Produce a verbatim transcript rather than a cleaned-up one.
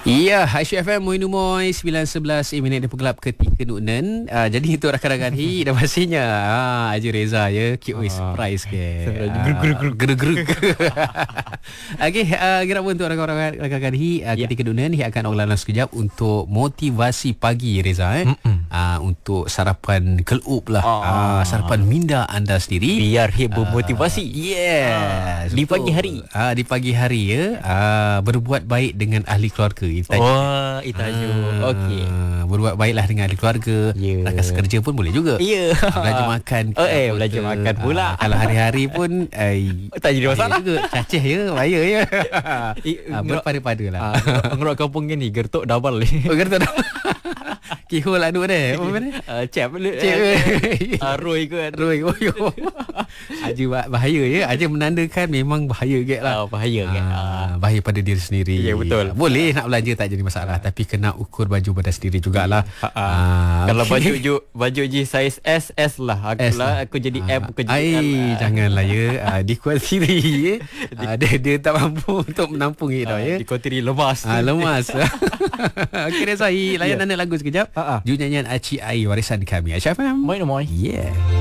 Ya, Aisyah F M Moinu Moy sembilan sebelas eh, minit di pegelap ketika nunan. Uh, jadi untuk rakan-rakan hi dah pastinya ah Haji Reza ya, keep always surprise ke. Geruk-geruk. Okey, kira pun untuk rakan-rakan rakan-rakan hi ketika nunan hi akan ulang sekejap untuk motivasi pagi Reza eh. Uh, untuk sarapan kelup lah. Uh, sarapan minda anda sendiri biar hi bermotivasi. Uh, yes. Di pagi hari. Ah uh, di pagi hari ya. Uh, berbuat baik dengan ahli keluarga. Itu oh, itu tajuk. Ah, okey. Berbuat baiklah dengan ahli keluarga. Yeah. Rakan sekerja pun boleh juga. Ya. Yeah. Belanja makan. Oh, eh, belanja makan pula. Uh, kalau hari-hari pun eh, tak jadi masalah juga. Cacih ya, bahaya ya. uh, berpada-pada lah. Uh, Ngerok kampung ni gertuk double ni. Oh, gertuk double. Kihol anu dia. Apa mana? Uh, cep. Cep. Uh, Roy ke? Roy. Oh, yo. Aja bahaya ya. Aja menandakan memang bahaya ke lah. Oh, bahaya ke. Uh, bahaya pada diri sendiri. Ya, betul. Boleh nak belanja tak jadi masalah, tapi kena ukur baju pada sendiri jugalah. Ha, ha. Uh, kalau okay. baju ju, baju je saiz S S lah. Aku S lah aku jadi uh, M, aku jadi ai, L. Janganlah ya. Uh, dikuat sendiri ya. Uh, dia dia tak mampu untuk menampung itu uh, ya. Dikotiri lemas. Ah uh, lemas. Okey Reza, layan yeah. anda lagu sekejap. Uh-uh. Juru nyanyian Aci Ai warisan kami. Aisyah F M. Moin moin. Yeah.